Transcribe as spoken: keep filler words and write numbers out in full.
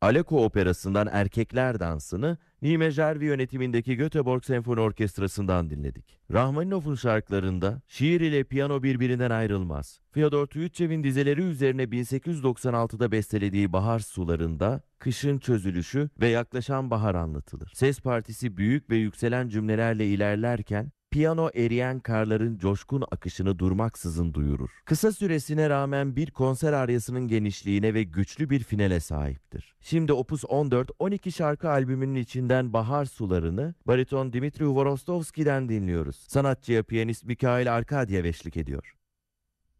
Aleko Operası'ndan Erkekler Dansı'nı Nime Jarvi yönetimindeki Göteborg Senfoni Orkestrası'ndan dinledik. Rahmaninov'un şarkılarında şiir ile piyano birbirinden ayrılmaz. Fyodor Tyutchev'in dizeleri üzerine bin sekiz yüz doksan altıda bestelediği Bahar Suları'nda kışın çözülüşü ve yaklaşan bahar anlatılır. Ses partisi büyük ve yükselen cümlelerle ilerlerken piyano eriyen karların coşkun akışını durmaksızın duyurur. Kısa süresine rağmen bir konser aryasının genişliğine ve güçlü bir finale sahiptir. Şimdi Opus on dört on iki şarkı albümünün içinden Bahar Suları'nı bariton Dmitri Hvorostovski'den dinliyoruz. Sanatçıya piyanist Mikhail Arkadyev eşlik ediyor.